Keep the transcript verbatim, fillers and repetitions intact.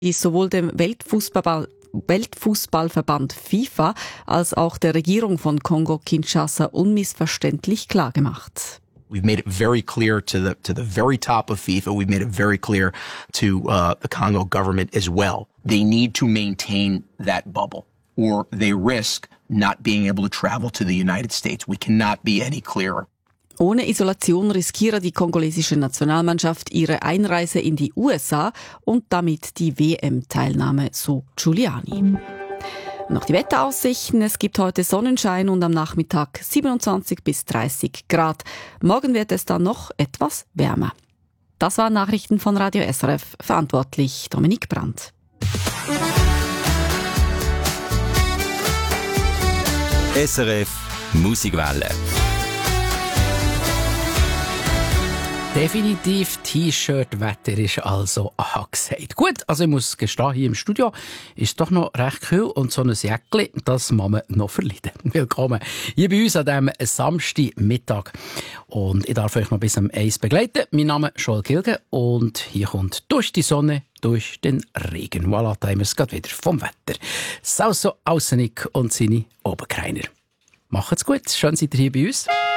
sowohl dem Weltfußball Weltfußballverband FIFA als auch der Regierung von Kongo-Kinshasa unmissverständlich klargemacht. We've made it very clear to the to the very top of FIFA. We've made it very clear to uh, the Congo government as well. They need to maintain that bubble, or they risk not being able to travel to the United States. We cannot be any clearer. Ohne Isolation riskiere die kongolesische Nationalmannschaft ihre Einreise in die U S A und damit die W M-Teilnahme, so Giuliani. Noch die Wetteraussichten. Es gibt heute Sonnenschein und am Nachmittag siebenundzwanzig bis dreißig Grad. Morgen wird es dann noch etwas wärmer. Das waren Nachrichten von Radio S R F. Verantwortlich Dominik Brandt. S R F Musikwelle. Definitiv T-Shirt-Wetter ist also angesagt. Gut, also ich muss gestehen, hier im Studio ist doch noch recht kühl und so ein Jäckli, das muss man noch verleiden. Willkommen hier bei uns an diesem Samstagmittag. Und ich darf euch noch bis am eins begleiten. Mein Name ist Joel Gilge und hier kommt durch die Sonne, durch den Regen. Voilà, da haben wir es gerade wieder vom Wetter. Sauso Aussenig und seine Oberkreiner. Macht's gut, schön seid ihr hier bei uns.